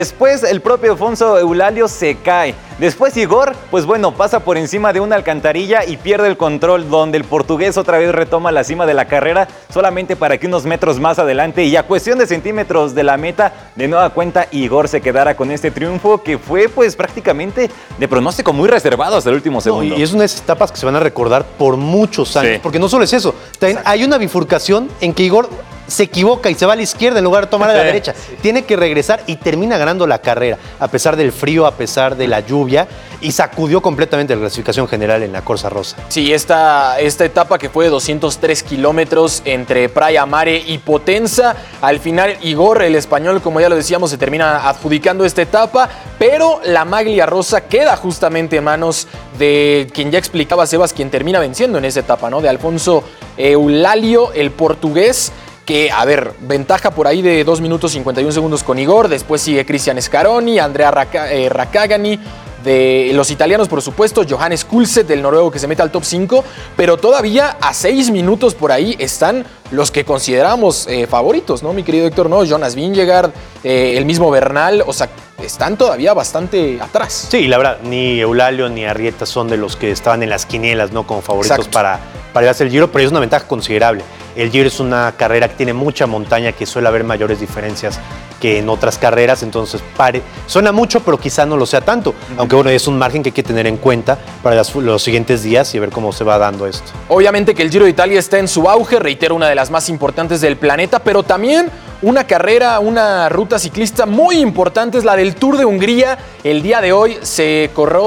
Después el propio Alfonso Eulalio se cae. Después Igor, pues bueno, pasa por encima de una alcantarilla y pierde el control, donde el portugués otra vez retoma la cima de la carrera, solamente para que unos metros más adelante y a cuestión de centímetros de la meta, de nueva cuenta Igor se quedara con este triunfo que fue pues prácticamente de pronóstico muy reservado hasta el último segundo. Y es una de esas etapas que se van a recordar por muchos años, porque no solo es eso, también hay una bifurcación en que Igor se equivoca y se va a la izquierda en lugar de tomar a la derecha. Tiene que regresar y termina ganando la carrera, a pesar del frío, a pesar de la lluvia, y sacudió completamente la clasificación general en la Corsa Rosa. Sí, esta etapa que fue de 203 kilómetros entre Praia Mare y Potenza, al final Igor, el español, como ya lo decíamos, se termina adjudicando esta etapa, pero la maglia rosa queda justamente en manos de quien ya explicaba Sebas, quien termina venciendo en esa etapa, ¿no? De Alfonso Eulalio, el portugués, que, a ver, ventaja por ahí de 2 minutos 51 segundos con Igor, después sigue Cristian Scaroni, Andrea Raccagani, de los italianos, por supuesto, Johannes Kulset, del noruego, que se mete al top 5, pero todavía a 6 minutos por ahí están los que consideramos favoritos, ¿no, mi querido Héctor? No, Jonas Vingegaard, el mismo Bernal, o sea, están todavía bastante atrás. Sí, la verdad, ni Eulalio ni Arrieta son de los que estaban en las quinielas, ¿no? Como favoritos para llevarse el Giro, pero es una ventaja considerable. El Giro es una carrera que tiene mucha montaña, que suele haber mayores diferencias que en otras carreras, entonces suena mucho, pero quizá no lo sea tanto, aunque bueno, es un margen que hay que tener en cuenta para los siguientes días y ver cómo se va dando esto. Obviamente que el Giro de Italia está en su auge, reitero, una de las más importantes del planeta, pero también una carrera, una ruta ciclista muy importante es la del Tour de Hungría. El día de hoy se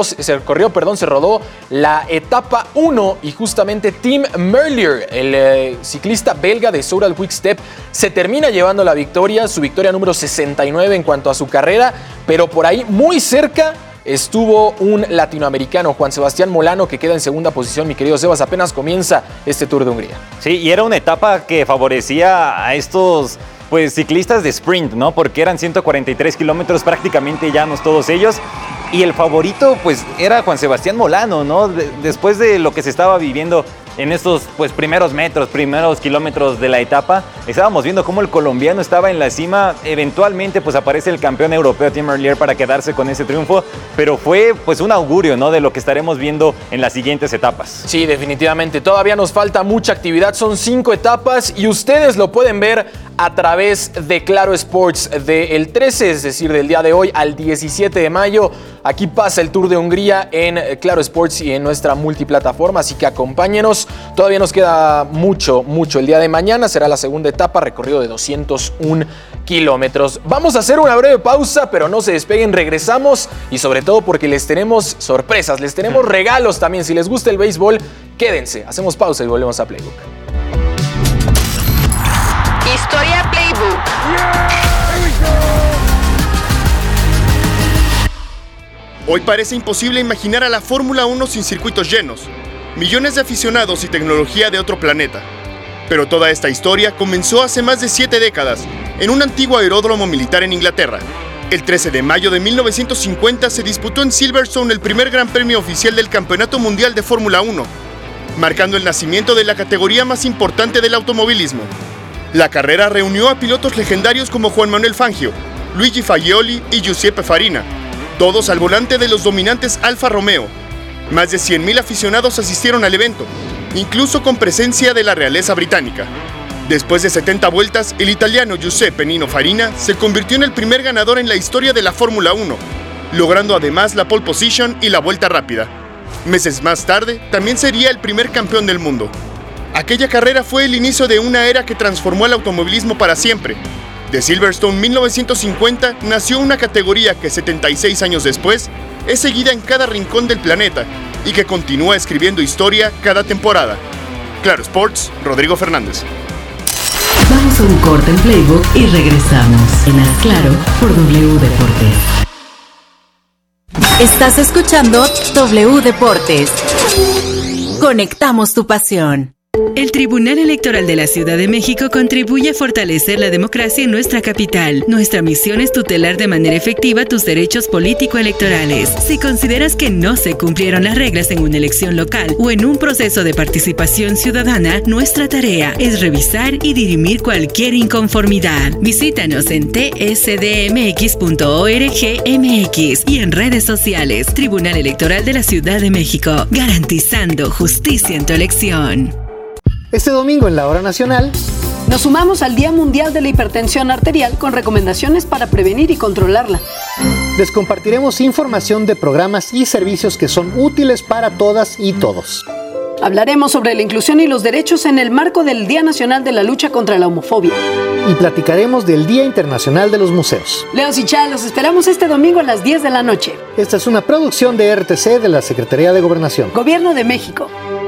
rodó la etapa 1 y justamente Tim Merlier, el ciclista belga de Soudal Quick-Step, se termina llevando la victoria, su victoria número 69 en cuanto a su carrera, pero por ahí muy cerca estuvo un latinoamericano, Juan Sebastián Molano, que queda en segunda posición. Mi querido Sebas, apenas comienza este Tour de Hungría. Sí, y era una etapa que favorecía a estos ciclistas de sprint, ¿no? Porque eran 143 kilómetros prácticamente llanos todos ellos. Y el favorito, pues, era Juan Sebastián Molano, ¿no? Después de lo que se estaba viviendo en estos, primeros kilómetros de la etapa, estábamos viendo cómo el colombiano estaba en la cima. Eventualmente, pues, aparece el campeón europeo Tim Merlier para quedarse con ese triunfo, pero fue, pues, un augurio, ¿no? De lo que estaremos viendo en las siguientes etapas. Sí, definitivamente. Todavía nos falta mucha actividad. Son 5 etapas y ustedes lo pueden ver a través de Claro Sports del 13, es decir, del día de hoy al 17 de mayo. Aquí pasa el Tour de Hungría en Claro Sports y en nuestra multiplataforma, así que acompáñenos. Todavía nos queda mucho. El día de mañana será la segunda etapa, recorrido de 201 kilómetros. Vamos a hacer una breve pausa, pero no se despeguen, regresamos y sobre todo porque les tenemos sorpresas, les tenemos regalos también. Si les gusta el béisbol, quédense. Hacemos pausa y volvemos a Playbook. Historia Playbook. Hoy parece imposible imaginar a la Fórmula 1 sin circuitos llenos, millones de aficionados y tecnología de otro planeta. Pero toda esta historia comenzó hace más de 7 décadas, en un antiguo aeródromo militar en Inglaterra. El 13 de mayo de 1950 se disputó en Silverstone el primer gran premio oficial del Campeonato Mundial de Fórmula 1, marcando el nacimiento de la categoría más importante del automovilismo. La carrera reunió a pilotos legendarios como Juan Manuel Fangio, Luigi Fagioli y Giuseppe Farina, todos al volante de los dominantes Alfa Romeo. Más de 100.000 aficionados asistieron al evento, incluso con presencia de la realeza británica. Después de 70 vueltas, el italiano Giuseppe Nino Farina se convirtió en el primer ganador en la historia de la Fórmula 1, logrando además la pole position y la vuelta rápida. Meses más tarde, también sería el primer campeón del mundo. Aquella carrera fue el inicio de una era que transformó el automovilismo para siempre. De Silverstone 1950 nació una categoría que 76 años después es seguida en cada rincón del planeta y que continúa escribiendo historia cada temporada. Claro Sports, Rodrigo Fernández. Vamos a un corte en Playbook y regresamos en Haz Claro por W Deportes. Estás escuchando W Deportes. Conectamos tu pasión. El Tribunal Electoral de la Ciudad de México contribuye a fortalecer la democracia en nuestra capital. Nuestra misión es tutelar de manera efectiva tus derechos político-electorales. Si consideras que no se cumplieron las reglas en una elección local o en un proceso de participación ciudadana, nuestra tarea es revisar y dirimir cualquier inconformidad. Visítanos en tsdmx.org.mx y en redes sociales. Tribunal Electoral de la Ciudad de México, garantizando justicia en tu elección. Este domingo en la Hora Nacional nos sumamos al Día Mundial de la Hipertensión Arterial con recomendaciones para prevenir y controlarla. Les compartiremos información de programas y servicios que son útiles para todas y todos. Hablaremos sobre la inclusión y los derechos en el marco del Día Nacional de la Lucha contra la Homofobia. Y platicaremos del Día Internacional de los Museos. Leos y Chá, los esperamos este domingo a las 10 de la noche. Esta es una producción de RTC de la Secretaría de Gobernación. Gobierno de México.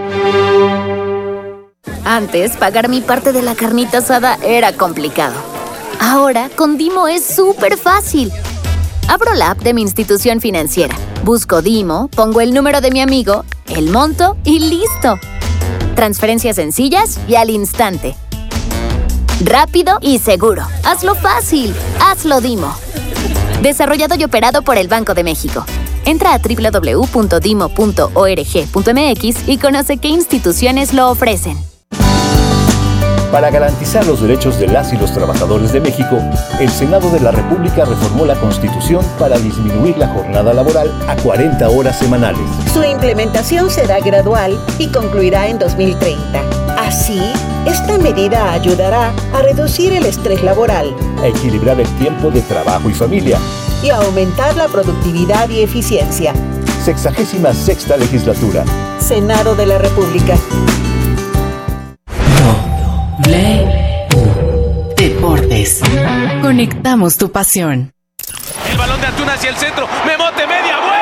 Antes, pagar mi parte de la carnita asada era complicado. Ahora, con Dimo es súper fácil. Abro la app de mi institución financiera, busco Dimo, pongo el número de mi amigo, el monto y ¡listo! Transferencias sencillas y al instante. Rápido y seguro. Hazlo fácil. Hazlo Dimo. Desarrollado y operado por el Banco de México. Entra a www.dimo.org.mx y conoce qué instituciones lo ofrecen. Para garantizar los derechos de las y los trabajadores de México, el Senado de la República reformó la Constitución para disminuir la jornada laboral a 40 horas semanales. Su implementación será gradual y concluirá en 2030. Así, esta medida ayudará a reducir el estrés laboral, a equilibrar el tiempo de trabajo y familia y a aumentar la productividad y eficiencia. 66ª Legislatura. Senado de la República. Deportes. Conectamos tu pasión. El balón de Antuna hacia el centro. Memote, media vuelta.